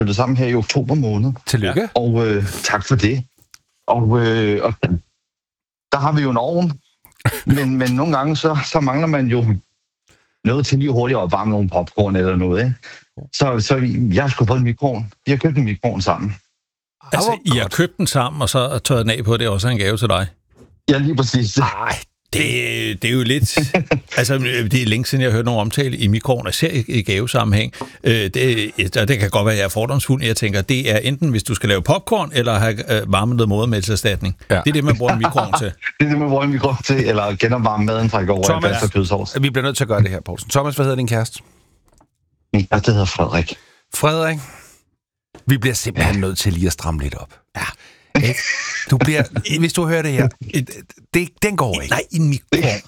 flyttet sammen her i oktober måned. Tillykke. Og tak for det. Og der har vi jo en ovn. Men nogle gange, så mangler man jo noget til lige hurtigt at opvarme nogle popcorn eller noget, ikke? Så jeg har sgu fået en mikroovn. Vi har købt en mikroovn sammen. Altså, I har købt den sammen, og så tørret den af på, det er også en gave til dig? Ja, lige præcis. Nej, det er jo lidt... altså, det er længe siden, jeg har hørt nogen omtale i mikroovn, og ser i gavesammenhæng. Det kan godt være, at jeg er fordomsfuld. Jeg tænker, det er enten, hvis du skal lave popcorn, eller have varmet noget modermælserstatning. Ja. Det er det, man bruger en mikroovn til. Det er det, man bruger en mikroovn til, eller genopvarme maden fra i går. Thomas, vi bliver nødt til at gøre det her, Poulsen. Thomas, hvad hedder din kæreste? Min kæreste hedder Frederik. Frederik? Vi bliver simpelthen nødt til lige at stramme lidt op. Ja. Du bliver, hvis du hører det her, den går ikke. Nej, en mikroovn.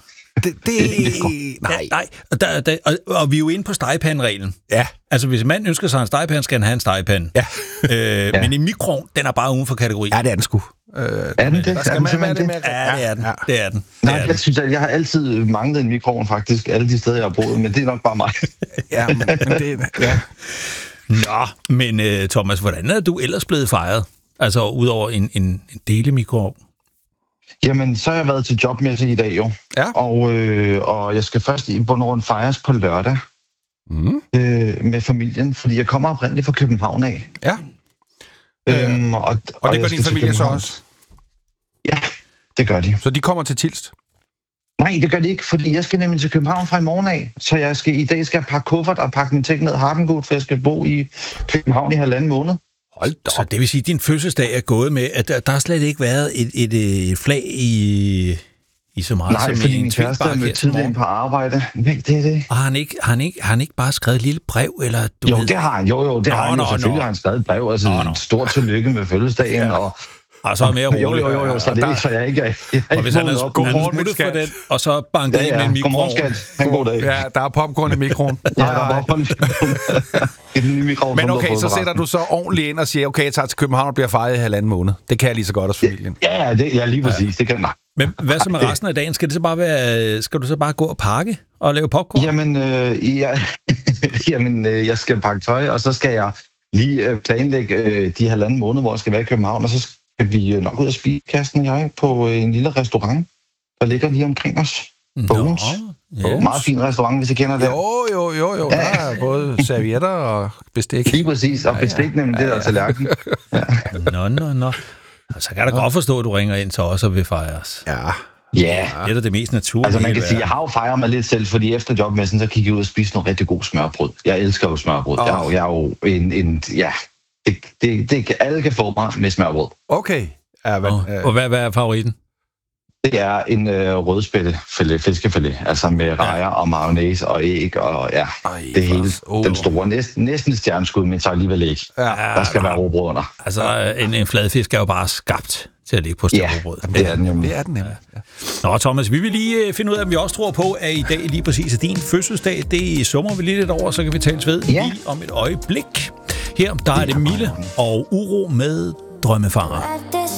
Nej. Og vi er jo inde på stegepande-reglen. Ja. Altså, hvis en mand ønsker sig en stegepande, skal han have en stegepande. Ja. Men en mikroovn, den er bare uden for kategori. Ja, det er den sgu. Er den det? Der skal man være det med. Ja, det er den. Det er den. Nej, jeg synes, at jeg har altid manglet en mikroovn, faktisk, alle de steder, jeg har boet, men det er nok bare mig. Ja, men det ja. Nå, men Thomas, hvordan er du ellers blevet fejret? Altså, udover en delemikroovn? Jamen, så har jeg været til jobmesse i dag, jo. Ja. Og jeg skal først i bund og grund fejres på lørdag med familien, fordi jeg kommer oprindeligt fra København af. Ja. Og det gør din familie så også? Ja, det gør de. Så de kommer til Tilst? Nej, det gør de ikke, fordi jeg skal nemlig til København fra i morgen af. Så i dag skal jeg pakke kuffert og pakke min ting ned Hardengut, for jeg skal bo i København i 1,5 måned. Hold da. Så det vil sige, at din fødselsdag er gået med, at der har slet ikke været et flag i så meget. Nej, som fordi en min kæreste er mødt tidligere på arbejde. Det er det. Og har han ikke bare skrevet et lille brev? Eller, jo, det har han. Jo, det har han. Selvfølgelig har han skrevet et brev. Altså et stort tillykke med fødselsdagen. Og så er mere roligt. Jo, så det er ikke, så jeg ikke er. Og hvis han er smuttet for den, og så banker ind med en mikroovn. Godmorgen, skat. En god dag. Ja, der er popcorn i mikroen. Ja, der er popcorn i den mikroovn. Men okay, så sætter du så ordentligt ind og siger, okay, jeg tager til København og bliver fejret i 1,5 måned. Det kan jeg lige så godt hos familien. Ja, lige præcis. Det kan nej. Men hvad så med resten af dagen? Skal du så bare gå og pakke og lave popcorn? Jamen, jeg skal pakke tøj, og så skal jeg lige planlægge de 1,5 måneder, hvor jeg skal være i København, og så skal vi nok ud og spise, Karsten og jeg, på en lille restaurant, der ligger lige omkring os. Bones. Yes. Meget fin restaurant, hvis I kender det. Jo. Der er både servietter og bestik. Lige præcis, og bestik nemlig det der tallerken. Nå. Så kan jeg da godt forstå, at du ringer ind til os og vil fejres. Ja. Det er da det mest naturlige. Altså man kan sige, jeg har jo fejret mig lidt selv, fordi efter jobmessen, så gik jeg ud og spiste noget rigtig god smørbrød. Jeg elsker jo smørbrød. Jeg er jo alle kan få mig med smørbrød. Okay. Og hvad er favoritten? Det er en rødspætte fiskefilet, altså med rejer og mayonnaise og æg og det hele. Den store, næsten stjerneskud, men så alligevel ikke. Der skal være robrød under. Altså en fladfisk er jo bare skabt til at ligge på sterrobrød. Ja, det er den nemlig. Ja. Nå, Thomas, vi vil lige finde ud af, om vi også tror på, at i dag lige præcis er din fødselsdag. Det summer vi lige lidt over, så kan vi tales ved lige om et øjeblik. Her, der er det Mille og Uro med Drømmefanger.